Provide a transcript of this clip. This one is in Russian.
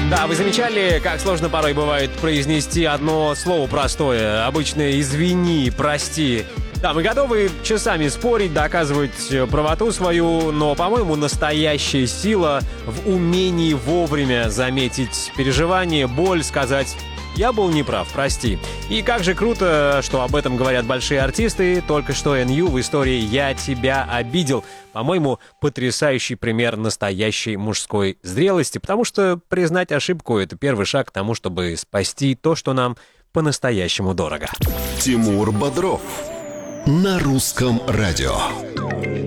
Да, вы замечали, как сложно порой бывает произнести одно слово простое? Обычно «извини», «прости». Да, мы готовы часами спорить, доказывать правоту свою, но, по-моему, настоящая сила в умении вовремя заметить переживание, боль, сказать «я был неправ, прости». И как же круто, что об этом говорят большие артисты. Только что NU в истории «Я тебя обидел». По-моему, потрясающий пример настоящей мужской зрелости, потому что признать ошибку — это первый шаг к тому, чтобы спасти то, что нам по-настоящему дорого. Тимур Бодров на Русском радио.